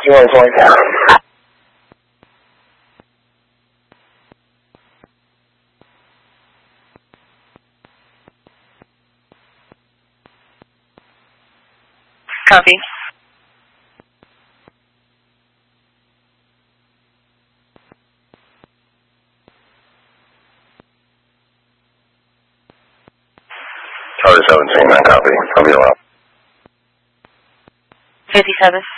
2120. Copy. Charlie 17, man, copy. I'll be around. 57.